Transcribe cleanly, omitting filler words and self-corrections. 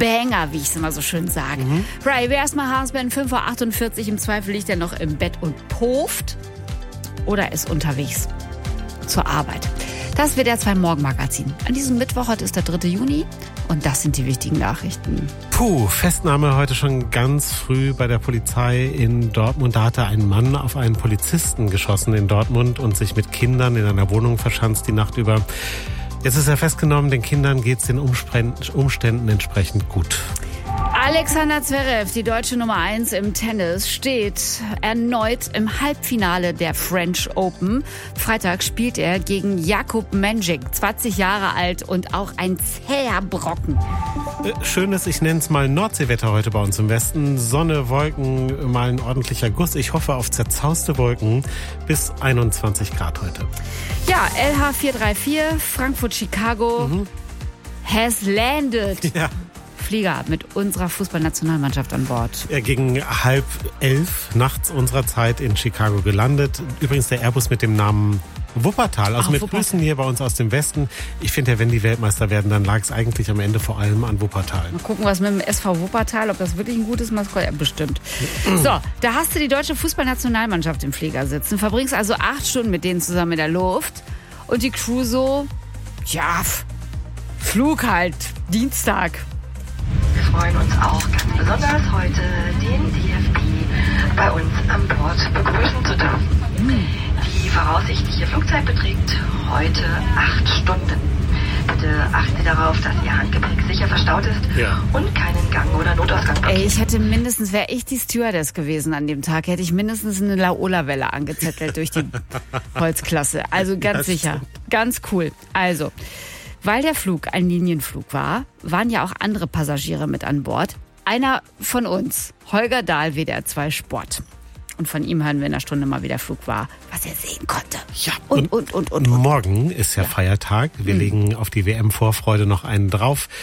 Banger, wie ich es immer so schön sage. Ray, wer erstmal Hausband 5:48 Uhr, im Zweifel liegt er noch im Bett und pooft oder ist unterwegs zur Arbeit. Das wird der 2 Morgen Magazin. An diesem Mittwoch, heute ist der 3. Juni und das sind die wichtigen Nachrichten. Festnahme heute schon ganz früh bei der Polizei in Dortmund. Da hatte ein Mann auf einen Polizisten geschossen in Dortmund und sich mit Kindern in einer Wohnung verschanzt die Nacht über. Jetzt ist er festgenommen, den Kindern geht es den Umständen entsprechend gut. Alexander Zverev, die deutsche Nummer 1 im Tennis, steht erneut im Halbfinale der French Open. Freitag spielt er gegen Jakub Mensik, 20 Jahre alt und auch ein zäher Brocken. Schönes, ich nenne es mal Nordseewetter heute bei uns im Westen. Sonne, Wolken, mal ein ordentlicher Guss. Ich hoffe auf zerzauste Wolken bis 21 Grad heute. Ja, LH 434, Frankfurt-Chicago has landed. Ja. Flieger mit unserer Fußballnationalmannschaft an Bord. Gegen 10:30 nachts unserer Zeit in Chicago gelandet. Übrigens der Airbus mit dem Namen Wuppertal. Also mit Grüßen hier bei uns aus dem Westen. Ich finde ja, wenn die Weltmeister werden, dann lag es eigentlich am Ende vor allem an Wuppertal. Mal gucken, was mit dem SV Wuppertal, ob das wirklich ein gutes Maskott ist. Bestimmt. So, da hast du die deutsche Fußballnationalmannschaft im Flieger sitzen. Verbringst also 8 Stunden mit denen zusammen in der Luft. Und die Crew so, ja, Flug halt, Dienstag. Wir freuen uns auch ganz besonders, heute den DFB bei uns an Bord begrüßen zu dürfen. Die voraussichtliche Flugzeit beträgt heute 8 Stunden. Bitte achten Sie darauf, dass Ihr Handgepäck sicher verstaut ist und keinen Gang- oder Notausgang blockiert. Ey, ich hätte mindestens, wäre ich die Stewardess gewesen an dem Tag, hätte ich mindestens eine Laola-Welle angezettelt durch die Holzklasse. Also ganz sicher, ganz cool. Also, weil der Flug ein Linienflug war, waren ja auch andere Passagiere mit an Bord. Einer von uns, Holger Dahl, WDR 2 Sport. Und von ihm hören wir in einer Stunde mal, wie der Flug war, was er sehen konnte. Ja, und. Morgen ist ja Feiertag. Wir legen auf die WM-Vorfreude noch einen drauf.